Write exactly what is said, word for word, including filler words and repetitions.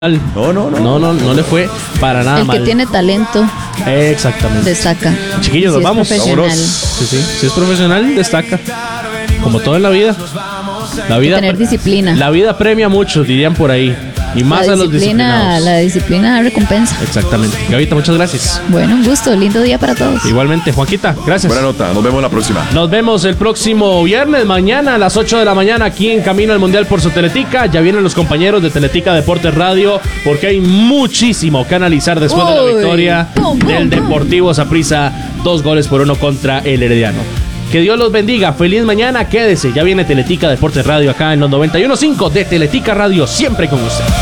No, no, no. No, no, no le fue para nada El mal. que tiene talento Exactamente. destaca. Chiquillos, Si nos es vamos. profesional. Vámonos. Sí, sí. Si es profesional, destaca. Como todo en la vida. La vida, tener disciplina. La vida premia mucho, dirían por ahí. Y más La a los disciplina, disciplinados. la disciplina da recompensa. Exactamente. Gavita, muchas gracias. Bueno, un gusto, lindo día para todos. Igualmente, Joaquita, gracias. Buena nota, nos vemos la próxima. Nos vemos el próximo viernes, mañana a las ocho de la mañana aquí en Camino al Mundial por su Teletica. Ya vienen los compañeros de Teletica Deportes Radio porque hay muchísimo que analizar después Uy. de la victoria Pum, pum, del pum. Deportivo Saprissa, dos goles por uno contra el Herediano. Que Dios los bendiga, feliz mañana, quédese, ya viene Teletica Deportes Radio acá en los noventa y uno punto cinco de Teletica Radio, siempre con usted.